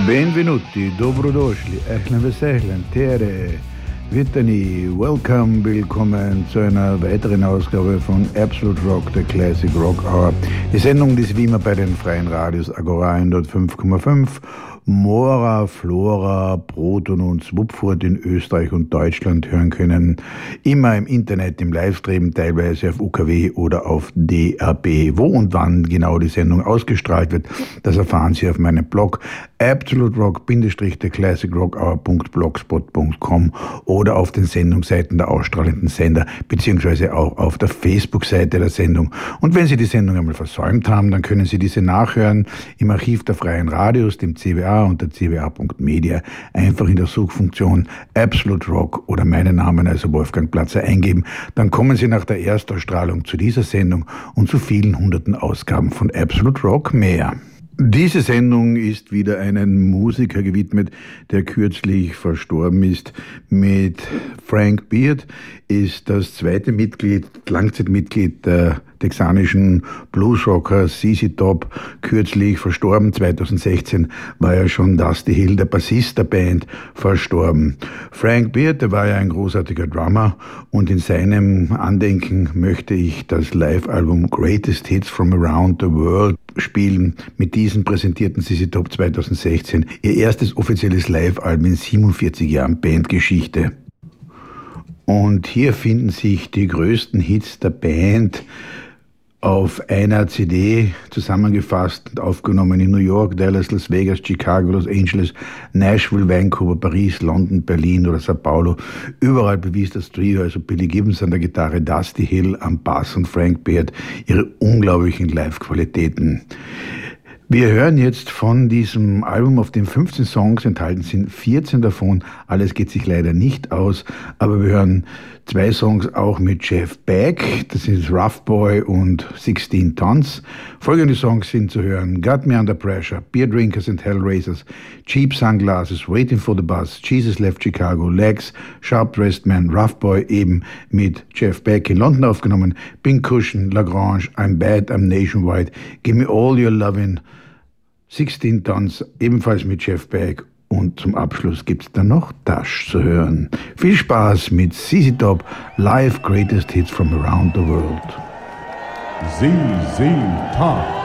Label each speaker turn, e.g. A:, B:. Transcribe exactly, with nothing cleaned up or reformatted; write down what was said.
A: Benvenuti, dobrodošli, ehlen vesehlen, tere, vitani, welcome, willkommen zu einer weiteren Ausgabe von Absolute Rock, der Classic Rock Hour. Die Sendung, die Sie wie immer bei den freien Radios Agora hundertfünf Komma fünf, Mora, Flora, Proton und Swupfurt in Österreich und Deutschland hören können. Immer im Internet, im Livestream, teilweise auf U K W oder auf D A B. Wo und wann genau die Sendung ausgestrahlt wird, das erfahren Sie auf meinem Blog absolute rock der classic rock hour punkt blogspot punkt com oder auf den Sendungsseiten der ausstrahlenden Sender, beziehungsweise auch auf der Facebook-Seite der Sendung. Und wenn Sie die Sendung einmal versäumt haben, dann können Sie diese nachhören im Archiv der freien Radios, dem C W A unter c w a punkt media, einfach in der Suchfunktion Absolute Rock oder meinen Namen, also Wolfgang Platzer, eingeben. Dann kommen Sie nach der Erstausstrahlung zu dieser Sendung und zu vielen hunderten Ausgaben von Absolute Rock mehr. Diese Sendung ist wieder einem Musiker gewidmet, der kürzlich verstorben ist. Mit Frank Beard ist das zweite Mitglied, Langzeitmitglied der texanischen Bluesrocker Z Z Top, kürzlich verstorben. zweitausendsechzehn war ja schon Dusty Hill, der Bassist der Band, verstorben. Frank Beard, der war ja ein großartiger Drummer, und in seinem Andenken möchte ich das Live-Album Greatest Hits from Around the World spielen. Mit diesem präsentierten Z Z Top zweitausendsechzehn ihr erstes offizielles Live-Album in siebenundvierzig Jahren Bandgeschichte. Und hier finden sich die größten Hits der Band auf einer C D zusammengefasst und aufgenommen in New York, Dallas, Las Vegas, Chicago, Los Angeles, Nashville, Vancouver, Paris, London, Berlin oder Sao Paulo. Überall bewies das Trio, also Billy Gibbons an der Gitarre, Dusty Hill am Bass und Frank Beard, ihre unglaublichen Live-Qualitäten. Wir hören jetzt von diesem Album, auf dem fünfzehn Songs enthalten sind, vierzehn davon. Alles geht sich leider nicht aus, aber wir hören zwei Songs auch mit Jeff Beck. Das sind Rough Boy und sixteen Tons. Folgende Songs sind zu hören: Got Me Under Pressure, Beer Drinkers and Hellraisers, Cheap Sunglasses, Waiting for the Bus, Jesus Left Chicago, Legs, Sharp Dressed Man, Rough Boy, eben mit Jeff Beck in London aufgenommen, Pink Cushion, Lagrange, I'm Bad, I'm Nationwide, Give Me All Your Lovin', sixteen Tons, ebenfalls mit Jeff Beck, und zum Abschluss gibt's dann noch Dash zu hören. Viel Spaß mit Z Z Top, Live Greatest Hits from Around the World.
B: Z Z Top.